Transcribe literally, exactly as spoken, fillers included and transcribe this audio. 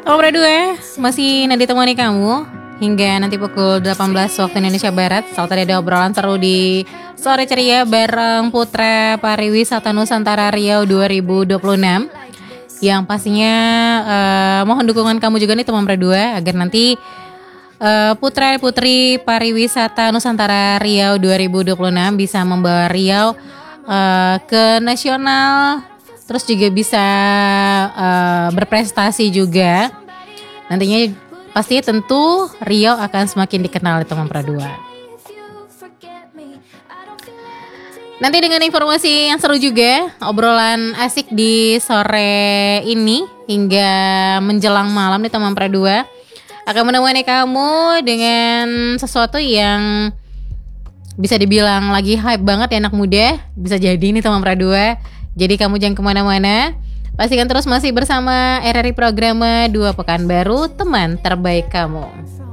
Oh berdua masih nanti temani kamu hingga nanti pukul delapan belas waktu Indonesia Barat. Saat tadi ada obrolan seru di Sore Ceria bareng Putra Pariwisata Nusantara Riau dua ribu dua puluh enam. Yang pastinya uh, mohon dukungan kamu juga nih teman berdua agar nanti uh, Putra Putri Pariwisata Nusantara Riau dua ribu dua puluh enam bisa membawa Riau uh, ke nasional. Terus juga bisa uh, berprestasi juga. Nantinya pasti tentu Riau akan semakin dikenal oleh teman Pradua. Nanti dengan informasi yang seru juga, obrolan asik di sore ini hingga menjelang malam nih teman Pradua akan menemani kamu dengan sesuatu yang bisa dibilang lagi hype banget ya anak muda. Bisa jadi nih teman Pradua. Jadi kamu jangan kemana-mana. Pastikan terus masih bersama R R I Programa dua Pekanbaru, teman terbaik kamu.